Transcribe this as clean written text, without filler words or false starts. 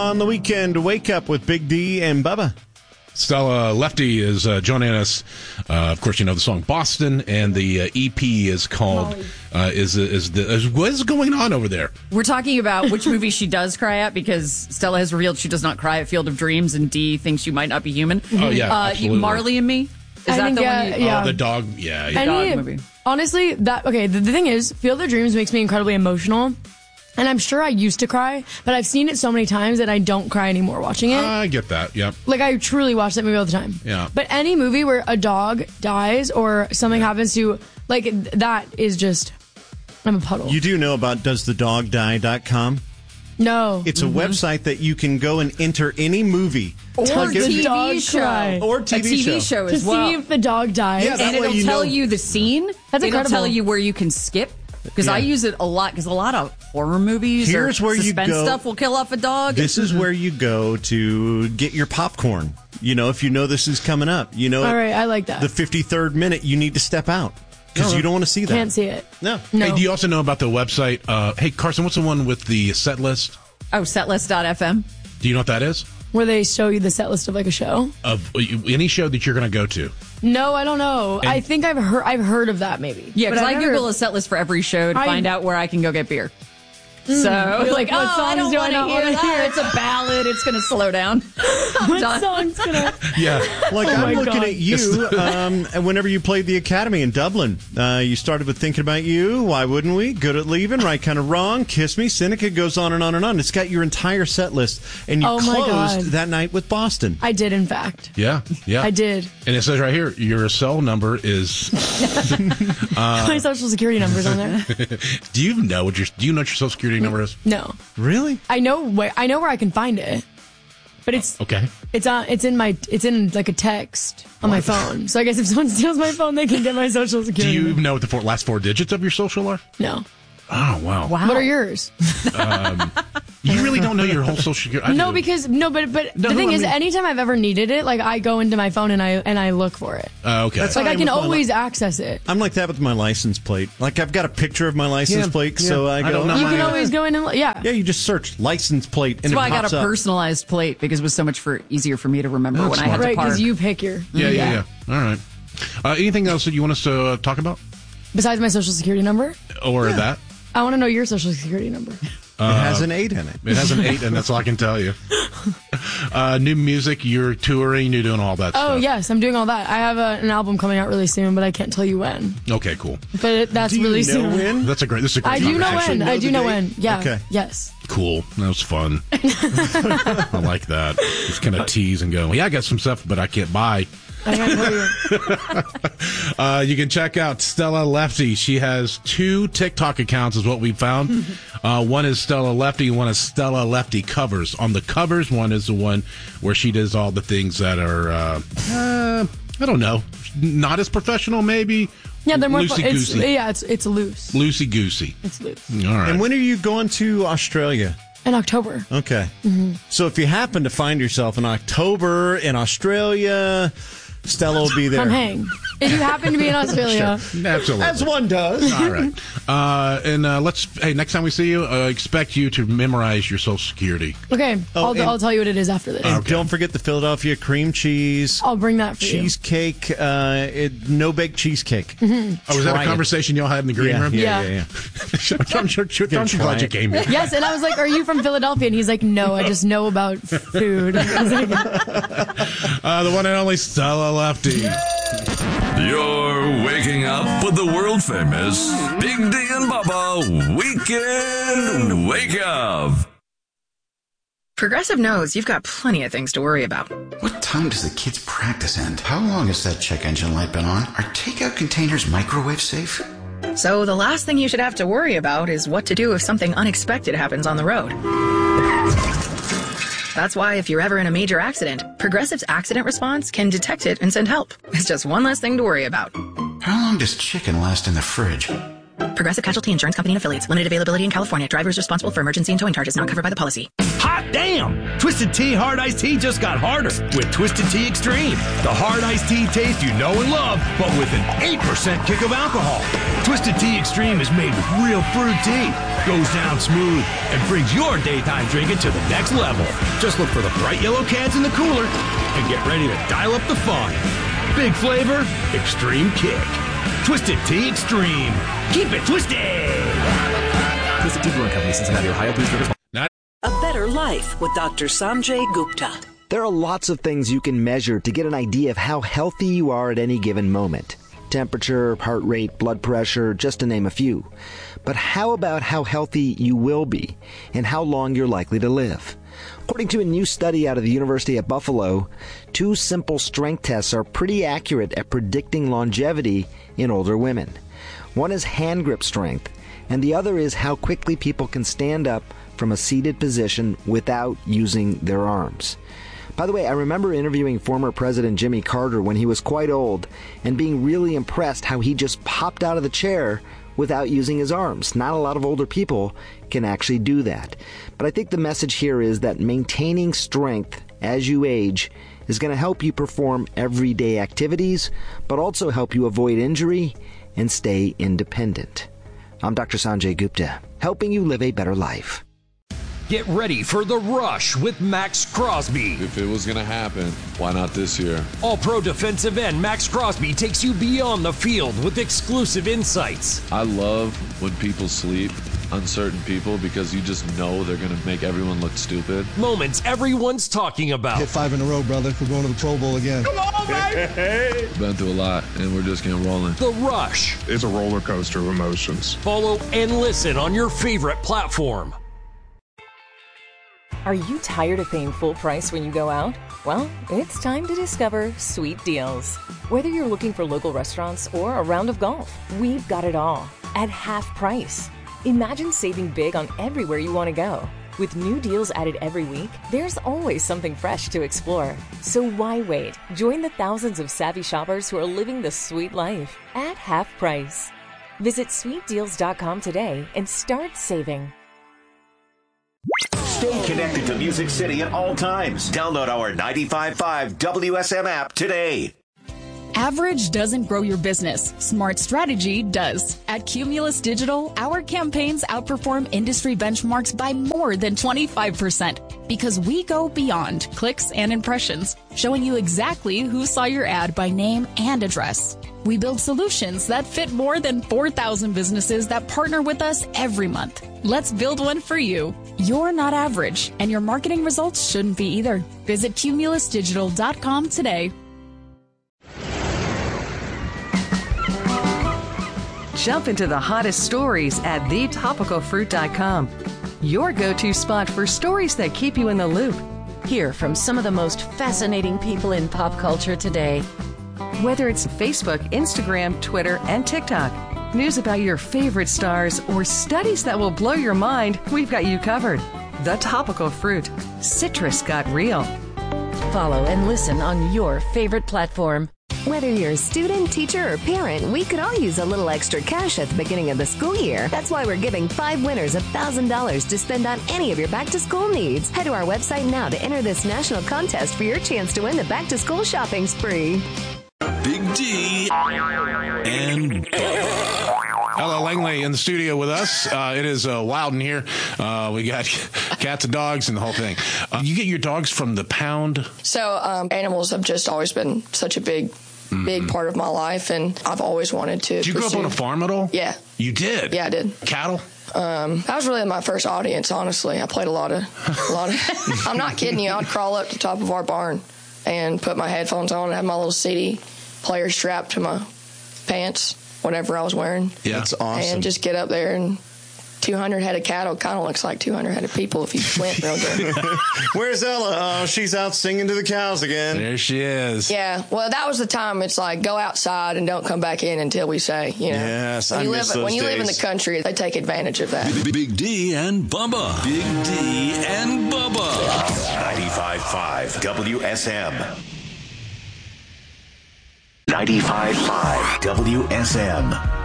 on the weekend. Wake up with Big D and Bubba. Stella Lefty is joining us. Of course, you know the song Boston, and the EP is called what is going on over there? We're talking about which movie she does cry at, because Stella has revealed she does not cry at Field of Dreams, and Dee thinks you might not be human. Oh, yeah, absolutely. Marley and Me? Is that the one? Yeah. Oh, the dog. Yeah. The dog movie. Honestly, the thing is, Field of Dreams makes me incredibly emotional. And I'm sure I used to cry, but I've seen it so many times that I don't cry anymore watching it. I get that, yeah. Like, I truly watch that movie all the time. Yeah. But any movie where a dog dies or something happens to, like, that is just, I'm a puddle. You do know about doesthedogdie.com? No. It's a website that you can go and enter any movie. Or TV show. Or TV show as well. To see if the dog dies. Yeah, and it'll tell you the scene. That's it'll incredible. tell you where you can skip. Because I use it a lot, because a lot of horror movies Here's or where suspense you go. stuff will kill off a dog. This is where you go to get your popcorn. You know, if you know this is coming up. You know, all right, I like that. The 53rd minute, you need to step out. Because you don't want to see that. Can't see it. No. Hey, do you also know about the website? Hey, Carson, what's the one with the set list? Oh, setlist.fm. Do you know what that is? Where they show you the set list of, like, a show? Of any show that you're going to go to. No, I don't know. I think I've heard of that, maybe. Yeah, because I never... Google a set list for every show to find out where I can go get beer. So, like, what songs I don't do I want not to hear want to that. hear? It's a ballad. It's going to slow down. What song's gonna... Yeah. Like, Oh I'm my looking God. at you, and whenever you played the Academy in Dublin, you started with Thinking About You, Why Wouldn't We, Good at Leaving, Right Kind of Wrong, Kiss Me, Seneca, goes on and on and on. It's got your entire set list, and you Oh my God. closed that night with Boston. I did, in fact. Yeah. I did. And it says right here, your cell number is... My social security number's on there. Do you know what your social security number is? No. Really? I know where I can find it. But it's Okay. it's in like a text on my phone. So I guess if someone steals my phone, they can get my social Do security you number. know what the last four digits of your social are? No. Oh, wow. What are yours? You really don't know your whole social security? But the thing is, anytime I've ever needed it, like, I go into my phone and I look for it. Okay. That's Like, how I am can with my always access it. I'm like that with my license plate. Like, I've got a picture of my license plate, so I I go, don't know You my- can always go in and yeah, you just search license plate, and That's why it I got pops a up. personalized plate, because it was so much easier for me to remember when I had to Right, park. because you pick your... Yeah. All right. Anything else that you want us to talk about? Besides my social security number, Or that? I want to know your social security number. It has an 8 in it. It has an 8, and that's all I can tell you. New music, you're touring, you're doing all that stuff. Oh, yes, I'm doing all that. I have an album coming out really soon, but I can't tell you when. Okay, cool. But that's Do you really know soon. when? This is a great I do know conversation. when. I do the know date? when. Yeah. Okay. Yes. Cool. That was fun. I like that. Just kind of tease and go, yeah, I got some stuff, but I can't buy. I can't tell you. You can check out Stella Lefty. She has 2 TikTok accounts is what we found. One is Stella Lefty, one is Stella Lefty Covers. On the covers, one is the one where she does all the things that are, I don't know, not as professional maybe. Yeah, they're more loosey-goosey. It's loose. Loosey-goosey. It's loose. All right. And when are you going to Australia? In October. Okay. So if you happen to find yourself in October in Australia, Stella will be there. Come hang. If you happen to be in Australia. Absolutely. As one does. All right. Next time we see you, expect you to memorize your social security. Okay. Oh, I'll tell you what it is after this. And don't forget the Philadelphia cream cheese. I'll bring that for Cheesecake, no bake cheesecake. Oh, was that Try a conversation y'all had in the green room? Yeah. I'm glad you came here. you. Yes, and I was like, are you from Philadelphia? And he's like, no, I just know about food. I was like, The one and only Stella Lefty. You're waking up with the world famous Big D and Bubba Weekend Wake Up. Progressive knows you've got plenty of things to worry about. What time does the kids' practice end? How long has that check engine light been on? Are takeout containers microwave safe? So the last thing you should have to worry about is what to do if something unexpected happens on the road. That's why if you're ever in a major accident, Progressive's accident response can detect it and send help. It's just one less thing to worry about. How long does chicken last in the fridge? Progressive Casualty Insurance Company and Affiliates. Limited availability in California. Drivers responsible for emergency and towing charges not covered by the policy. Hi! Hot damn! Twisted Tea Hard Iced Tea just got harder with Twisted Tea Extreme. The hard iced tea taste you know and love, but with an 8% kick of alcohol. Twisted Tea Extreme is made with real fruit tea, goes down smooth, and brings your daytime drinking to the next level. Just look for the bright yellow cans in the cooler and get ready to dial up the fun. Big flavor, extreme kick. Twisted Tea Extreme. Keep it twisted! Twisted Tea Brewing Company, Cincinnati, Ohio. Please drink responsibly. A better life with Dr. Sanjay Gupta. There are lots of things you can measure to get an idea of how healthy you are at any given moment. Temperature, heart rate, blood pressure, just to name a few. But how about how healthy you will be and how long you're likely to live? According to a new study out of the University at Buffalo, 2 simple strength tests are pretty accurate at predicting longevity in older women. One is hand grip strength, and the other is how quickly people can stand up from a seated position without using their arms. By the way, I remember interviewing former President Jimmy Carter when he was quite old and being really impressed how he just popped out of the chair without using his arms. Not a lot of older people can actually do that. But I think the message here is that maintaining strength as you age is going to help you perform everyday activities, but also help you avoid injury and stay independent. I'm Dr. Sanjay Gupta, helping you live a better life. Get ready for The Rush with Max Crosby. If it was going to happen, why not this year? All-pro defensive end Max Crosby takes you beyond the field with exclusive insights. I love when people sleep on certain people because you just know they're going to make everyone look stupid. Moments everyone's talking about. Hit 5 in a row, brother. We're going to the Pro Bowl again. Come on, baby! Been through a lot, and we're just getting rolling. The Rush. It's a roller coaster of emotions. Follow and listen on your favorite platform. Are you tired of paying full price when you go out? Well, it's time to discover Sweet Deals. Whether you're looking for local restaurants or a round of golf, we've got it all at half price. Imagine saving big on everywhere you want to go. With new deals added every week, there's always something fresh to explore. So why wait? Join the thousands of savvy shoppers who are living the sweet life at half price. Visit sweetdeals.com today and start saving. Stay connected to Music City at all times. Download our 95.5 WSM app today. Average doesn't grow your business. Smart strategy does. At Cumulus Digital, our campaigns outperform industry benchmarks by more than 25% because we go beyond clicks and impressions, showing you exactly who saw your ad by name and address. We build solutions that fit more than 4,000 businesses that partner with us every month. Let's build one for you. You're not average, and your marketing results shouldn't be either. Visit cumulusdigital.com today. Jump into the hottest stories at thetopicalfruit.com. Your go-to spot for stories that keep you in the loop. Hear from some of the most fascinating people in pop culture today. Whether it's Facebook, Instagram, Twitter, and TikTok, news about your favorite stars, or studies that will blow your mind, we've got you covered. The Topical Fruit. Citrus got real. Follow and listen on your favorite platform. Whether you're a student, teacher, or parent, we could all use a little extra cash at the beginning of the school year. That's why we're giving 5 winners $1,000 to spend on any of your back-to-school needs. Head to our website now to enter this national contest for your chance to win the back-to-school shopping spree. Big D and Ella Langley in the studio with us. It is wild in here. We got cats and dogs and the whole thing. You get your dogs from the pound? So animals have just always been such a big part of my life, and I've always wanted to. Did you grow up on a farm at all? Yeah. You did? Yeah, I did. Cattle? That was really my first audience, honestly. I played a lot of I'm not kidding you. I'd crawl up to the top of our barn and put my headphones on and have my little CD player strapped to my pants, whatever I was wearing. Yeah, that's awesome. And just get up there, and 200 head of cattle kind of looks like 200 head of people if you squint real good. Where's Ella? Oh, she's out singing to the cows again. There she is. Yeah, well, that was the time. It's like, go outside and don't come back in until we say, you know. Yes, when you live in the country, they take advantage of that. Big D and Bubba. Big D and Bubba. 95.5 WSM. 95.5 WSM.